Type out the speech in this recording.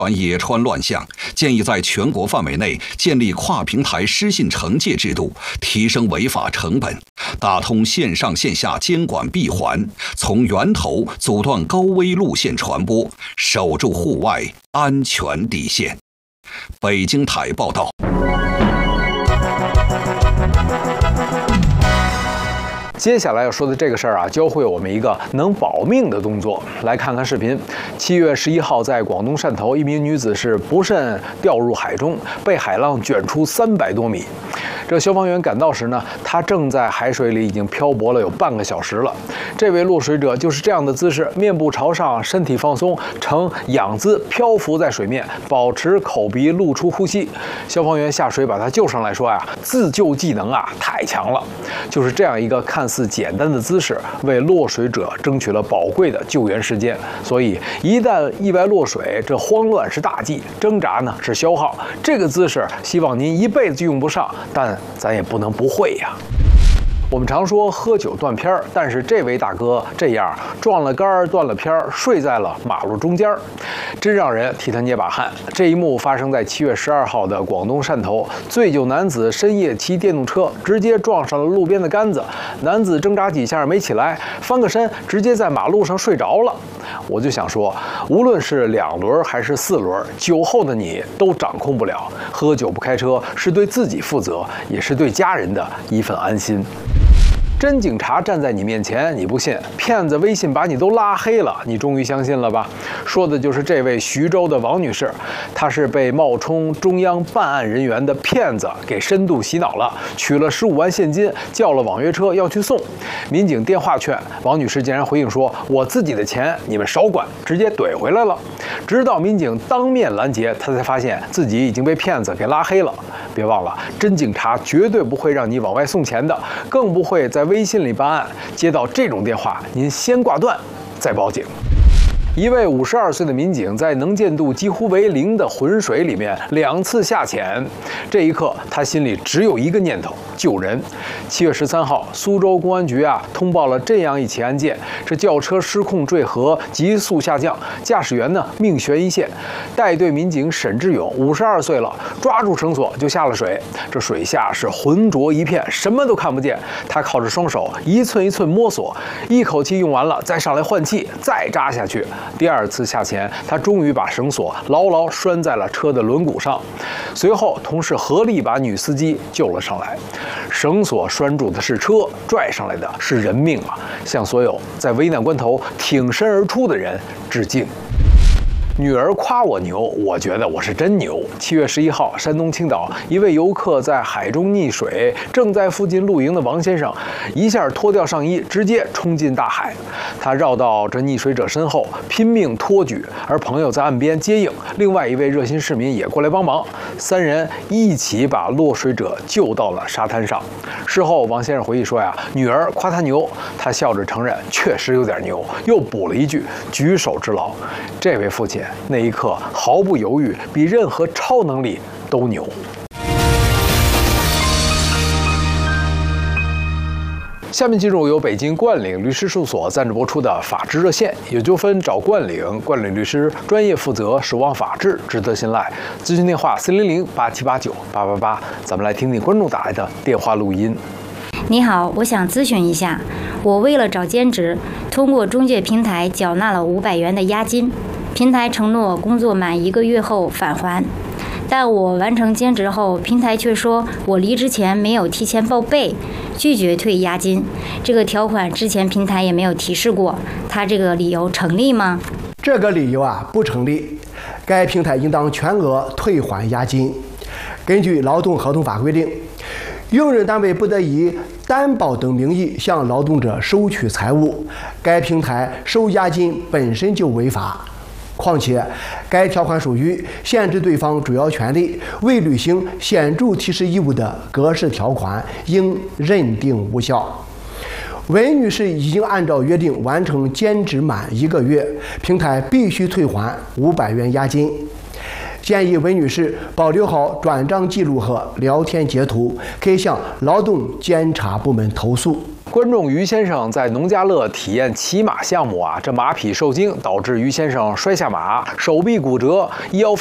野川乱象，建议在全国范围内建立跨平台失信惩戒制度，提升违法成本，打通线上线下监管闭环，从源头阻断高危路线传播，守住户外安全底线。北京台报道。 接下来要说的这个事儿啊，教会我们一个能保命的动作。来看看视频。7月11号，在广东汕头，一名女子是不慎掉入海中，被海浪卷出300多米。这消防员赶到时呢，她正在海水里已经漂泊了有半个小时了。这位落水者就是这样的姿势，面部朝上，身体放松，呈仰姿漂浮在水面，保持口鼻露出呼吸。消防员下水把她救上来说呀，自救技能啊太强了。就是这样一个看似简单的姿势，为落水者争取了宝贵的救援时间。所以一旦意外落水，这慌乱是大忌，挣扎呢是消耗。这个姿势希望您一辈子就用不上，但咱也不能不会呀。我们常说喝酒断片儿，但是这位大哥这样撞了杆断了片儿，睡在了马路中间，真让人替他捏把汗。这一幕发生在7月12号的广东汕头，醉酒男子深夜骑电动车直接撞上了路边的杆子，男子挣扎几下没起来，翻个身直接在马路上睡着了。我就想说，无论是2轮还是4轮，酒后的你都掌控不了。喝酒不开车是对自己负责，也是对家人的一份安心。真警察站在你面前，你不信，骗子微信把你都拉黑了，你终于相信了吧？说的就是这位徐州的王女士，她是被冒充中央办案人员的骗子给深度洗脑了，取了15万现金，叫了网约车要去送。民警电话劝王女士，竟然回应说：“我自己的钱你们少管”，直接怼回来了。直到民警当面拦截，她才发现自己已经被骗子给拉黑了。别忘了，真警察绝对不会让你往外送钱的，更不会在微信里办案。接到这种电话，您先挂断，再报警。一位52岁的民警在能见度几乎为0的浑水里面2次下潜，这一刻他心里只有一个念头：救人。7月13号，苏州公安局通报了这样一起案件：这轿车失控坠河，急速下降，驾驶员呢命悬一线。带队民警沈志勇52岁了，抓住绳索就下了水。这水下是浑浊一片，什么都看不见。他靠着双手一寸一寸摸索，一口气用完了，再上来换气，再扎下去。第2次下潜，他终于把绳索牢牢拴在了车的轮毂上。随后，同事合力把女司机救了上来。绳索拴住的是车，拽上来的是人命啊！向所有在危难关头挺身而出的人致敬。女儿夸我牛，我觉得我是真牛。7月11号，山东青岛一位游客在海中溺水，正在附近露营的王先生一下脱掉上衣，直接冲进大海。他绕到这溺水者身后，拼命托举，而朋友在岸边接应，另外一位热心市民也过来帮忙，3人一起把落水者救到了沙滩上。事后，王先生回忆说女儿夸他牛，他笑着承认确实有点牛，又补了一句举手之劳。这位父亲那一刻毫不犹豫，比任何超能力都牛。下面进入由北京冠岭律师事务所赞助播出的法治热线，有纠纷找冠岭，冠岭律师专业负责，守望法治，值得信赖。咨询电话400-8789-888。咱们来听听观众打来的电话录音。 你好，我想咨询一下，我为了找兼职，通过中介平台缴纳了500元的押金，平台承诺工作满1个月后返还。但我完成兼职后，平台却说我离职前没有提前报备，拒绝退押金。这个条款之前平台也没有提示过，他这个理由成立吗？ 这个理由不成立，该平台应当全额退还押金。根据劳动合同法规定，用人单位不得以担保等名义向劳动者收取财物，该平台收押金本身就违法。况且，该条款属于限制对方主要权利未履行显著提示义务的格式条款，应认定无效。文女士已经按照约定完成兼职满1个月，平台必须退还500元押金。 建议温女士保留好转账记录和聊天截图，可以向劳动监察部门投诉。 观众于先生在农家乐体验骑马项目啊，这马匹受惊，导致于先生摔下马，手臂骨折，医药